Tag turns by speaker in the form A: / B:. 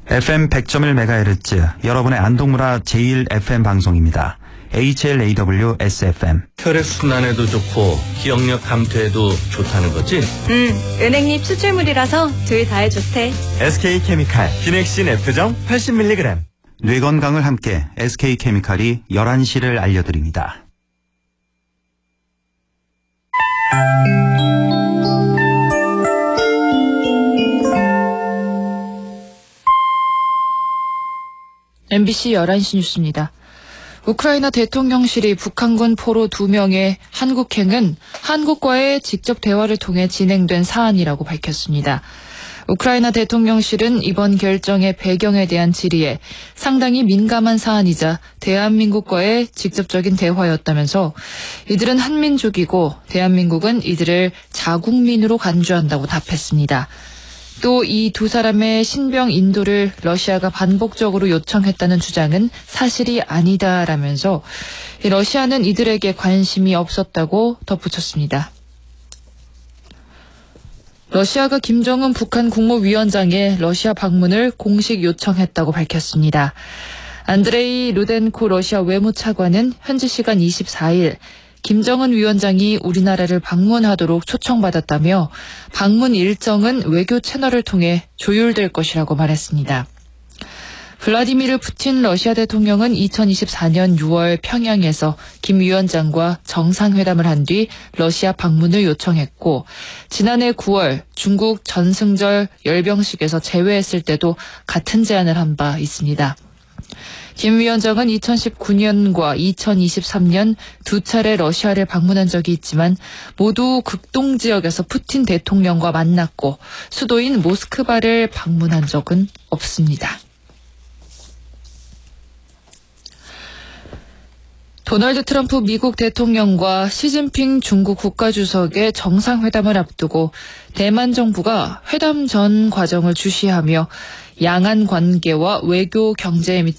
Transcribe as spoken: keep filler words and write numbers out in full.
A: 에프엠 백 점 일 메가헤르츠 여러분의 안동문화 제일 에프엠 방송입니다. 에이치엘에이더블유-에스에프엠.
B: 혈액순환에도 좋고 기억력 감퇴에도 좋다는 거지?
C: 응, 은행잎 추출물이라서 둘 다에 좋대.
D: 에스케이케미칼 기넥신 F정 팔십 밀리그램.
A: 뇌 건강을 함께 에스케이케미칼이 열한 시를 알려드립니다.
E: 엠비씨 열한 시 뉴스입니다. 우크라이나 대통령실이 북한군 포로 두 명의 한국행은 한국과의 직접 대화를 통해 진행된 사안이라고 밝혔습니다. 우크라이나 대통령실은 이번 결정의 배경에 대한 질의에 상당히 민감한 사안이자 대한민국과의 직접적인 대화였다면서 이들은 한민족이고 대한민국은 이들을 자국민으로 간주한다고 답했습니다. 또 이 두 사람의 신병 인도를 러시아가 반복적으로 요청했다는 주장은 사실이 아니다라면서 러시아는 이들에게 관심이 없었다고 덧붙였습니다. 러시아가 김정은 북한 국무위원장의 러시아 방문을 공식 요청했다고 밝혔습니다. 안드레이 루덴코 러시아 외무차관은 현지 시간 이십사 일 김정은 위원장이 우리나라를 방문하도록 초청받았다며 방문 일정은 외교 채널을 통해 조율될 것이라고 말했습니다. 블라디미르 푸틴 러시아 대통령은 이천이십사 년 유월 평양에서 김 위원장과 정상회담을 한 뒤 러시아 방문을 요청했고 지난해 구월 중국 전승절 열병식에서 제외했을 때도 같은 제안을 한 바 있습니다. 김 위원장은 이천십구 년과 이천이십삼 년 두 차례 러시아를 방문한 적이 있지만 모두 극동 지역에서 푸틴 대통령과 만났고 수도인 모스크바를 방문한 적은 없습니다. 도널드 트럼프 미국 대통령과 시진핑 중국 국가주석의 정상회담을 앞두고 대만 정부가 회담 전 과정을 주시하며 양안 관계와 외교 경제에 미친